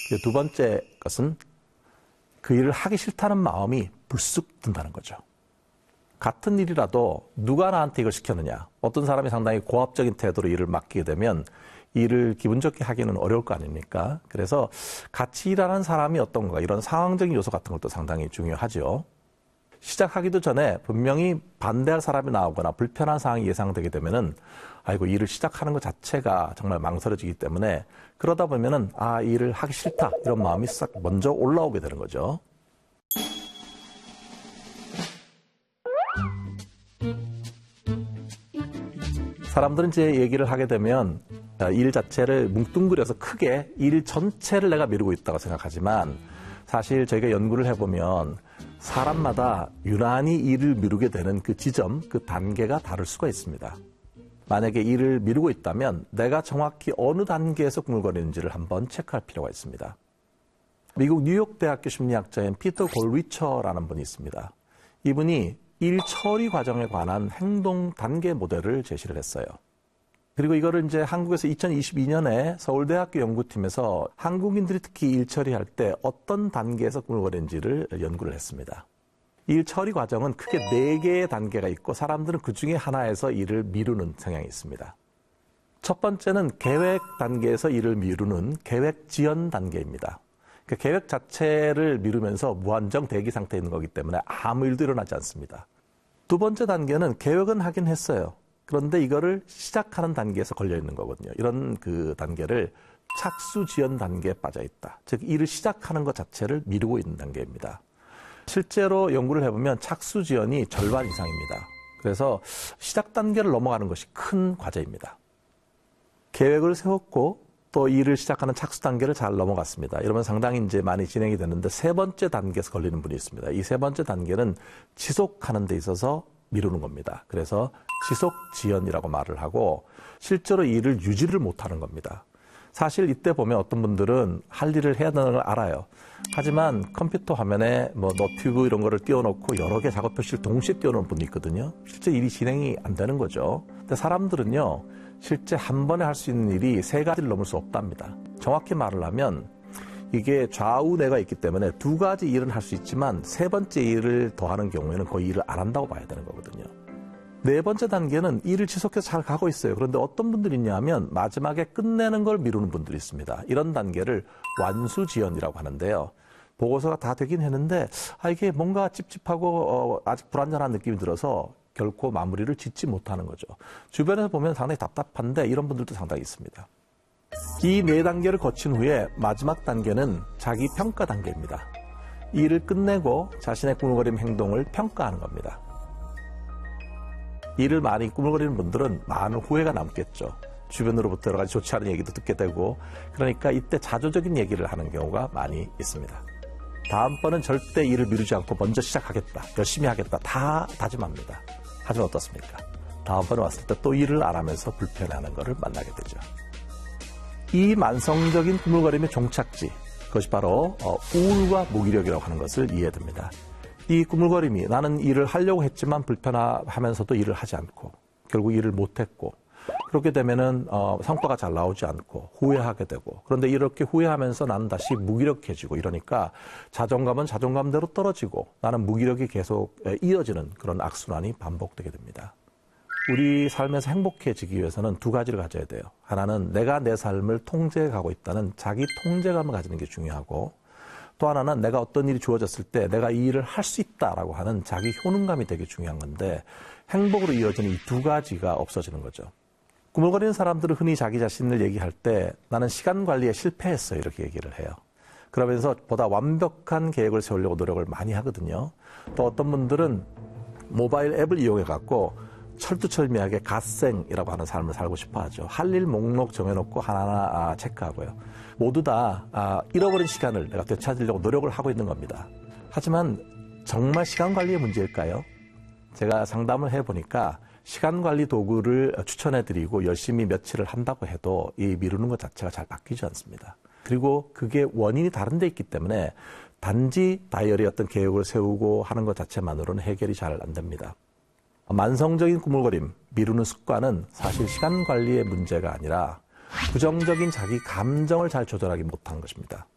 두 번째 것은 그 일을 하기 싫다는 마음이 불쑥 든다는 거죠. 같은 일이라도 누가 나한테 이걸 시켰느냐. 어떤 사람이 상당히 고압적인 태도로 일을 맡기게 되면 일을 기분 좋게 하기는 어려울 거 아닙니까? 그래서 같이 일하는 사람이 어떤가 이런 상황적인 요소 같은 것도 상당히 중요하죠. 시작하기도 전에 분명히 반대할 사람이 나오거나 불편한 상황이 예상되게 되면은 아이고 일을 시작하는 것 자체가 정말 망설여지기 때문에 그러다 보면은 일을 하기 싫다 이런 마음이 싹 먼저 올라오게 되는 거죠. 사람들은 이제 얘기를 하게 되면 일 자체를 뭉뚱그려서 크게 일 전체를 내가 미루고 있다고 생각하지만 사실 저희가 연구를 해보면 사람마다 유난히 일을 미루게 되는 그 지점, 그 단계가 다를 수가 있습니다. 만약에 일을 미루고 있다면 내가 정확히 어느 단계에서 꾸물거리는지를 한번 체크할 필요가 있습니다. 미국 뉴욕대학교 심리학자인 피터 골리처라는 분이 있습니다. 이분이 일 처리 과정에 관한 행동 단계 모델을 제시를 했어요. 그리고 이거를 이제 한국에서 2022년에 서울대학교 연구팀에서 한국인들이 특히 일 처리할 때 어떤 단계에서 꾸물거리는지를 연구를 했습니다. 일 처리 과정은 크게 4개의 단계가 있고 사람들은 그 중에 하나에서 일을 미루는 성향이 있습니다. 첫 번째는 계획 단계에서 일을 미루는 계획 지연 단계입니다. 그 계획 자체를 미루면서 무한정 대기 상태에 있는 거기 때문에 아무 일도 일어나지 않습니다. 두 번째 단계는 계획은 하긴 했어요. 그런데 이거를 시작하는 단계에서 걸려 있는 거거든요. 이런 그 단계를 착수 지연 단계에 빠져 있다. 즉 일을 시작하는 것 자체를 미루고 있는 단계입니다. 실제로 연구를 해보면 착수 지연이 절반 이상입니다. 그래서 시작 단계를 넘어가는 것이 큰 과제입니다. 계획을 세웠고 또 일을 시작하는 착수 단계를 잘 넘어갔습니다. 이러면 상당히 이제 많이 진행이 되는데 세 번째 단계에서 걸리는 분이 있습니다. 이 세 번째 단계는 지속하는 데 있어서 미루는 겁니다. 그래서 지속 지연이라고 말을 하고 실제로 일을 유지를 못하는 겁니다. 사실 이때 보면 어떤 분들은 할 일을 해야 되는 걸 알아요. 하지만 컴퓨터 화면에 너튜브 이런 거를 띄워놓고 여러 개 작업 표시를 동시에 띄워놓은 분이 있거든요. 실제 일이 진행이 안 되는 거죠. 근데 사람들은요, 실제 한 번에 할 수 있는 일이 3가지를 넘을 수 없답니다. 정확히 말을 하면 이게 좌우뇌가 있기 때문에 2가지 일은 할 수 있지만 3번째 일을 더하는 경우에는 거의 일을 안 한다고 봐야 되는 거거든요. 4번째 단계는 일을 지속해서 잘 가고 있어요. 그런데 어떤 분들이 있냐 하면 마지막에 끝내는 걸 미루는 분들이 있습니다. 이런 단계를 완수지연이라고 하는데요. 보고서가 다 되긴 했는데 이게 뭔가 찝찝하고 아직 불안전한 느낌이 들어서 결코 마무리를 짓지 못하는 거죠. 주변에서 보면 상당히 답답한데 이런 분들도 상당히 있습니다. 이 4단계를 거친 후에 마지막 단계는 자기 평가 단계입니다. 일을 끝내고 자신의 꾸물거림 행동을 평가하는 겁니다. 일을 많이 꾸물거리는 분들은 많은 후회가 남겠죠. 주변으로부터 여러 가지 좋지 않은 얘기도 듣게 되고 그러니까 이때 자조적인 얘기를 하는 경우가 많이 있습니다. 다음번은 절대 일을 미루지 않고 먼저 시작하겠다. 열심히 하겠다. 다 다짐합니다. 하지만 어떻습니까? 다음번에 왔을 때 또 일을 안 하면서 불편해하는 것을 만나게 되죠. 이 만성적인 꾸물거림의 종착지, 그것이 바로 우울과 무기력이라고 하는 것을 이해해야 됩니다. 이 꾸물거림이 나는 일을 하려고 했지만 불편하면서도 일을 하지 않고 결국 일을 못했고 그렇게 되면은 성과가 잘 나오지 않고 후회하게 되고 그런데 이렇게 후회하면서 나는 다시 무기력해지고 이러니까 자존감은 자존감대로 떨어지고 나는 무기력이 계속 이어지는 그런 악순환이 반복되게 됩니다. 우리 삶에서 행복해지기 위해서는 2가지를 가져야 돼요. 하나는 내가 내 삶을 통제하고 있다는 자기 통제감을 가지는 게 중요하고 또 하나는 내가 어떤 일이 주어졌을 때 내가 이 일을 할 수 있다라고 하는 자기 효능감이 되게 중요한 건데 행복으로 이어지는 이 2가지가 없어지는 거죠. 꾸물거리는 사람들은 흔히 자기 자신을 얘기할 때 나는 시간 관리에 실패했어 이렇게 얘기를 해요. 그러면서 보다 완벽한 계획을 세우려고 노력을 많이 하거든요. 또 어떤 분들은 모바일 앱을 이용해 갖고 철두철미하게 갓생이라고 하는 삶을 살고 싶어 하죠. 할 일 목록 정해놓고 하나하나 체크하고요. 모두 다 잃어버린 시간을 내가 되찾으려고 노력을 하고 있는 겁니다. 하지만 정말 시간 관리의 문제일까요? 제가 상담을 해보니까 시간 관리 도구를 추천해드리고 열심히 며칠을 한다고 해도 이 미루는 것 자체가 잘 바뀌지 않습니다. 그리고 그게 원인이 다른 데 있기 때문에 단지 다이어리 어떤 계획을 세우고 하는 것 자체만으로는 해결이 잘 안 됩니다. 만성적인 꾸물거림, 미루는 습관은 사실 시간 관리의 문제가 아니라 부정적인 자기 감정을 잘 조절하지 못한 것입니다.